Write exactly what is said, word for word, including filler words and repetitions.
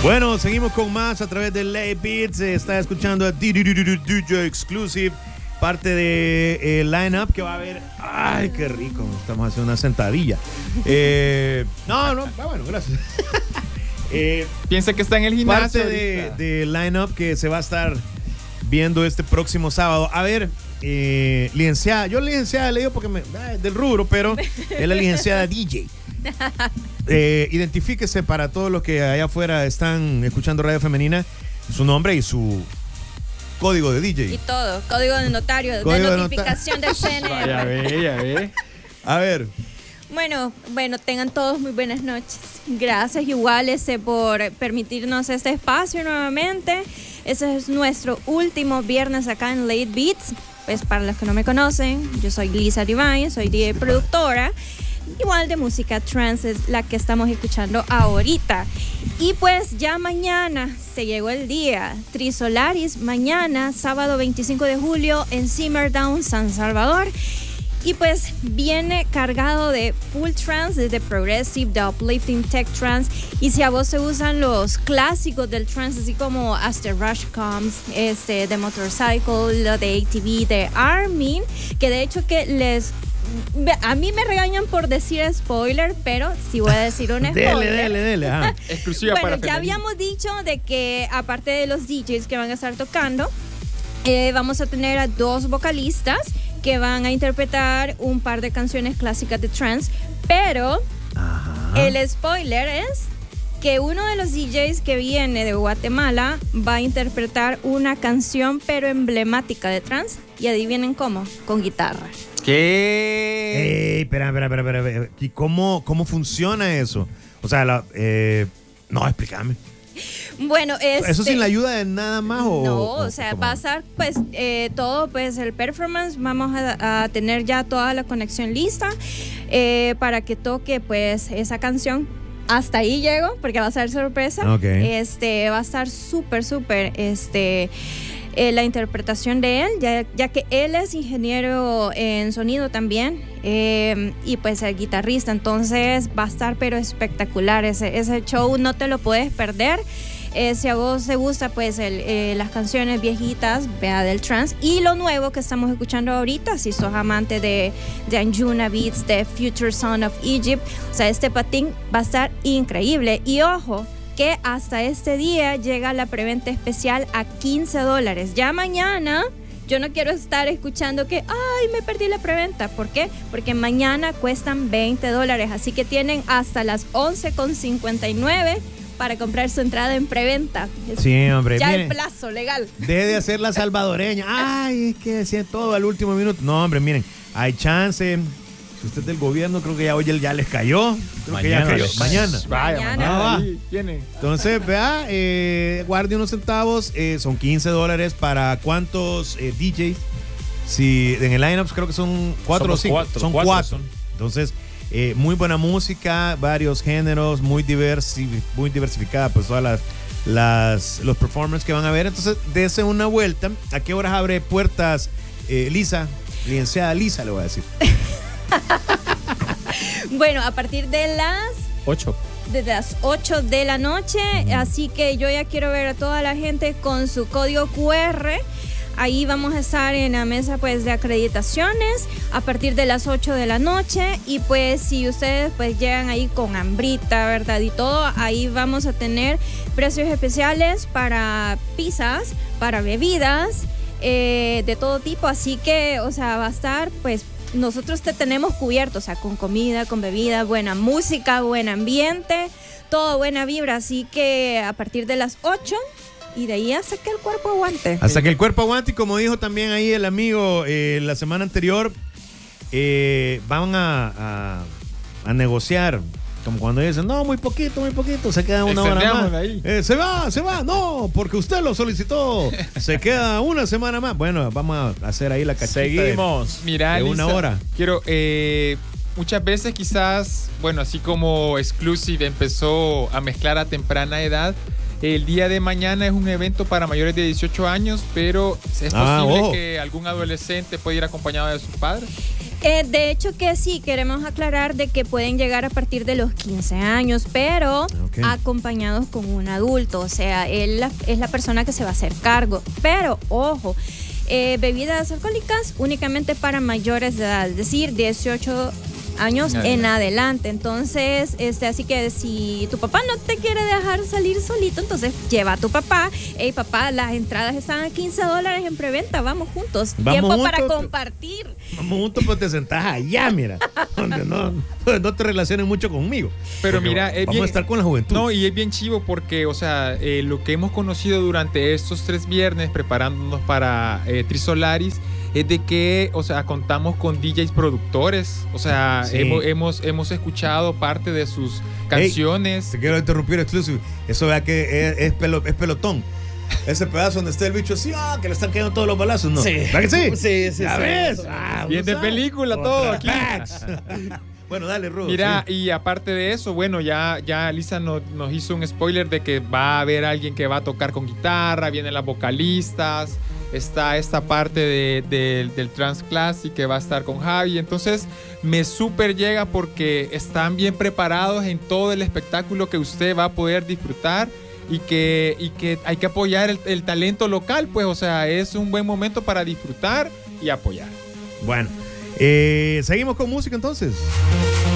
Bueno, seguimos con más a través de Late Beats. Está escuchando a D J Exclusive, parte de eh, line-up que va a haber. Ay, qué rico. Estamos haciendo una sentadilla. Eh, no, no, bueno, gracias. eh, Piensa que está en el gimnasio. Parte de, de line-up que se va a estar viendo este próximo sábado. A ver, eh, licenciada, yo licenciada le digo porque me, eh, del rubro, pero es la licenciada D J. Eh, identifíquese para todos los que allá afuera están escuchando Radio Femenina, su nombre y su código de D J. Y todo, código de notario, Código de de notificación del C N R. Ya ve, ya ve. A ver. Bueno, bueno, tengan todos muy buenas noches. Gracias igual este, por permitirnos este espacio nuevamente. Ese es nuestro último viernes acá en Late Beats. Pues para los que no me conocen, yo soy Lisa Divine, soy D J productora. Igual de música trance es la que estamos escuchando ahorita. Y pues ya mañana se llegó el día. Trisolaris, mañana, sábado veinticinco de julio, en Simmerdown, San Salvador. Y pues viene cargado de full trance, desde progressive, de uplifting tech trance. Y si a vos se usan los clásicos del trance, así como As the Rush Comes, este, de Motorcycle, lo de A T V, de Armin, que de hecho que les... A mí me regañan por decir spoiler, pero sí voy a decir un spoiler. Dele, dele, dele. Ajá. Exclusiva Bueno, para ya femenino. habíamos dicho de que aparte de los D Js que van a estar tocando, eh, vamos a tener a dos vocalistas que van a interpretar un par de canciones clásicas de trance, pero Ajá. el spoiler es que uno de los D Js que viene de Guatemala va a interpretar una canción pero emblemática de trance, y adivinen cómo, con guitarra. ¿Qué? Ey, espera, espera, espera, espera, espera. ¿Y cómo, cómo funciona eso? O sea, la, eh, no, explícame. Bueno, este, ¿Eso sin la ayuda de nada más o...? no, o o sea, cómo? va a estar pues eh, todo, pues el performance, vamos a, a tener ya toda la conexión lista eh, para que toque pues esa canción. Hasta ahí llego, porque va a ser sorpresa. Ok. Este, va a estar súper, súper, este... Eh, la interpretación de él, ya, ya que él es ingeniero en sonido también, eh, y pues el guitarrista, entonces va a estar pero espectacular ese, ese show, no te lo puedes perder. Eh, si a vos te gusta pues el, eh, las canciones viejitas, vea, del trance, y lo nuevo que estamos escuchando ahorita, si sos amante de, de Anjuna Beats, de Future Son of Egypt, o sea, este patín va a estar increíble. Y ojo, que hasta este día llega la preventa especial a quince dólares. Ya mañana yo no quiero estar escuchando que, ay, me perdí la preventa. ¿Por qué? Porque mañana cuestan veinte dólares. Así que tienen hasta las once con cincuenta y nueve para comprar su entrada en preventa. Sí, hombre. Ya Mire, el plazo legal. deje de hacer la salvadoreña. Ay, es que decía todo al último minuto. No, hombre, miren, hay chance. Si usted es del gobierno, creo que ya hoy ya les cayó. Creo Mañana que ya cayó. les- Mañana. Vaya, Mañana. mañana. Ah, va. ahí tiene. Entonces, vea, eh, guarde unos centavos. Eh, son quince dólares para cuántos eh, D Js. Si en el lineup creo que son cuatro Somos o cinco. cuatro, son cuatro cuatro. son. Entonces, eh, muy buena música, varios géneros, muy, diversi muy diversificada, pues todas las, las los performances que van a ver. Entonces, dése una vuelta. ¿A qué horas abre puertas eh, Lisa? Licenciada Lisa, le voy a decir. Bueno, a partir de las Ocho. desde las ocho de la noche, así que yo ya quiero ver a toda la gente con su código Q R. Ahí vamos a estar en la mesa pues de acreditaciones a partir de las ocho de la noche, y pues si ustedes pues llegan ahí con hambrita, ¿verdad? Y todo, ahí vamos a tener precios especiales para pizzas, para bebidas, eh, de todo tipo, así que, o sea, va a estar pues... Nosotros te tenemos cubierto, o sea, con comida, con bebida, buena música, buen ambiente, todo buena vibra. Así que a partir de las ocho y de ahí hasta que el cuerpo aguante. Hasta que el cuerpo aguante, y como dijo también ahí el amigo eh, la semana anterior, eh, van a, a, a negociar. Como cuando dicen, no, muy poquito, muy poquito, se queda una hora Extendamos más. ahí. Eh, se va, se va, no, porque usted lo solicitó. Se queda una semana más. Bueno, vamos a hacer ahí la cachita de- Seguimos. Mira, de Lisa, una hora. Quiero, eh, muchas veces quizás, bueno, así como Exclusive empezó a mezclar a temprana edad, el día de mañana es un evento para mayores de dieciocho años, pero ¿es Ah, posible ojo. que algún adolescente pueda ir acompañado de sus padres? Eh, de hecho que sí, queremos aclarar de que pueden llegar a partir de los quince años, pero Okay. acompañados con un adulto, o sea, él la- es la persona que se va a hacer cargo. Pero, ojo, eh, bebidas alcohólicas únicamente para mayores de edad, es decir, dieciocho años Adelante. en adelante. Entonces, este, así que si tu papá no te quiere dejar salir solito, entonces lleva a tu papá. Hey, papá, las entradas están a quince dólares en preventa, vamos juntos. Vamos Tiempo para juntos. compartir. Vamos juntos, pues te sentás allá, mira. Donde no, pues no te relaciones mucho conmigo. Pero Porque mira, es vamos bien- a estar con la juventud. No, y es bien chivo porque, o sea, eh, lo que hemos conocido durante estos tres viernes preparándonos para eh, Trisolaris es de que, o sea, contamos con D Js productores, o sea, Sí. hemos, hemos, hemos escuchado parte de sus canciones. Te quiero interrumpir, exclusive. Eso vea que es, es, pelo- es pelotón. Ese pedazo donde está el bicho así, ah, que le están cayendo todos los balazos, ¿no? Sí. ¿Verdad que sí? Sí, sí, ¿Ya sí. ves? Ah, Bien de uno sabe. película todo aquí. Contrapacks. Bueno, dale, Rudo. Mira, sí. y aparte de eso, bueno, ya, ya Lisa nos, nos hizo un spoiler de que va a haber alguien que va a tocar con guitarra, vienen las vocalistas, está esta parte de- de- del Trans Classic que va a estar con Javi. Entonces, me súper llega porque están bien preparados en todo el espectáculo que usted va a poder disfrutar y que, y que hay que apoyar el, el talento local, pues, o sea, es un buen momento para disfrutar y apoyar. Bueno, eh, seguimos con música entonces.